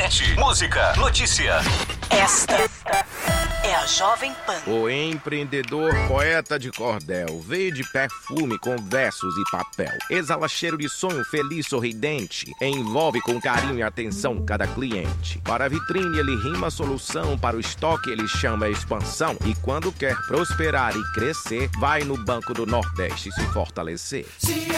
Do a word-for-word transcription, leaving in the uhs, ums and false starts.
internet, música, notícia. Esta é a Jovem Pan. O empreendedor poeta de cordel veio de perfume com versos e papel. Exala cheiro de sonho feliz, sorridente. Envolve com carinho e atenção cada cliente. Para a vitrine ele rima a solução, para o estoque ele chama a expansão. E quando quer prosperar e crescer, vai no Banco do Nordeste se fortalecer.